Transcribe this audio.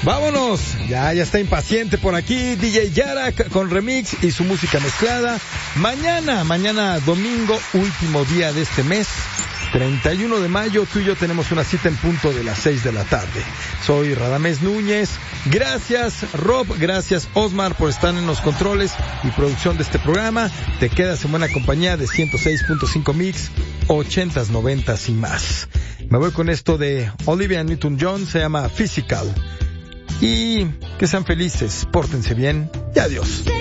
Vámonos, ya está impaciente por aquí DJ Yarak con remix y su música mezclada. Mañana domingo, último día de este mes, 31 de mayo, tú y yo tenemos una cita en punto de las 6 de la tarde. Soy Radamés Núñez. Gracias Rob, gracias Osmar por estar en los controles y producción de este programa. Te quedas en buena compañía de 106.5 Mix, 80s, 90s y más. Me voy con esto de Olivia Newton-John, se llama Physical. Y que sean felices, pórtense bien y adiós.